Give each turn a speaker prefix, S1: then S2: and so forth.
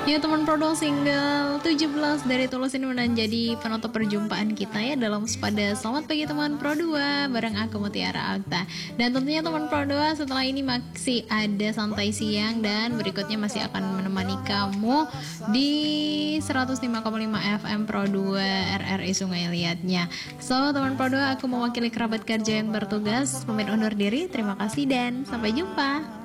S1: Ya teman Prodol single 17 dari Tulus ini menjadi penutup perjumpaan kita ya dalam Sepada Selamat Pagi Teman Pro 2 bareng aku Mutiara Alta. Dan tentunya teman Pro 2 setelah ini masih ada Santai Siang dan berikutnya masih akan menemani kamu di 105,5 FM Pro 2 RRI Sungai Liatnya. So teman Pro 2, aku mewakili kerabat kerja yang bertugas pamit undur diri. Terima kasih dan sampai jumpa.